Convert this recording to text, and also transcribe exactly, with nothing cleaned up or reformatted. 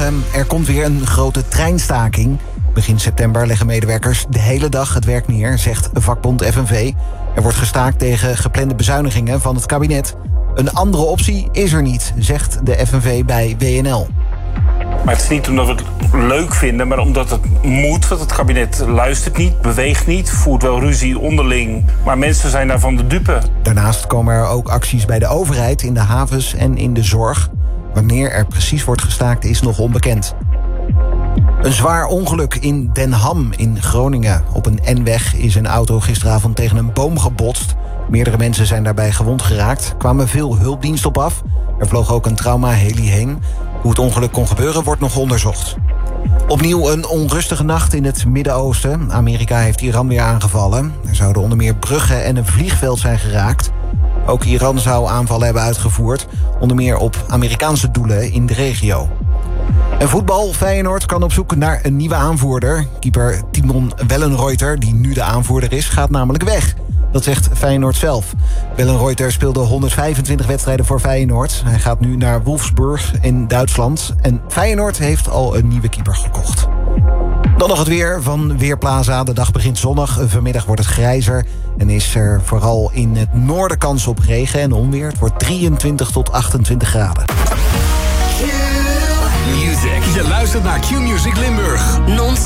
Goedemorgen. Er komt weer een grote treinstaking. Begin september leggen medewerkers de hele dag het werk neer, zegt vakbond F N V. Er wordt gestaakt tegen geplande bezuinigingen van het kabinet. Een andere optie is er niet, zegt de F N V bij W N L. Maar het is niet omdat we het leuk vinden, maar omdat het moet. Want het kabinet luistert niet, beweegt niet, voert wel ruzie onderling. Maar mensen zijn daarvan de dupe. Daarnaast komen er ook acties bij de overheid, in de havens en in de zorg. Wanneer er precies wordt gestaakt is nog onbekend. Een zwaar ongeluk in Den Ham in Groningen. Op een N-weg is een auto gisteravond tegen een boom gebotst. Meerdere mensen zijn daarbij gewond geraakt. Kwamen veel hulpdiensten op af. Er vloog ook een trauma-heli heen. Hoe het ongeluk kon gebeuren wordt nog onderzocht. Opnieuw een onrustige nacht in het Midden-Oosten. Amerika heeft Iran weer aangevallen. Er zouden onder meer bruggen en een vliegveld zijn geraakt. Ook Iran zou aanvallen hebben uitgevoerd. Onder meer op Amerikaanse doelen in de regio. En voetbal, Feyenoord kan op zoek naar een nieuwe aanvoerder. Keeper Timon Wellenreuter, die nu de aanvoerder is, gaat namelijk weg. Dat zegt Feyenoord zelf. Wellenreuter speelde honderdvijfentwintig wedstrijden voor Feyenoord. Hij gaat nu naar Wolfsburg in Duitsland. En Feyenoord heeft al een nieuwe keeper gekocht. Dan nog het weer van Weerplaza. De dag begint zonnig. Vanmiddag wordt het grijzer. En is er vooral in het noorden kans op regen en onweer. Het wordt drieëntwintig tot achtentwintig graden. Music. Je luistert naar Q-Music Limburg. Non-stop.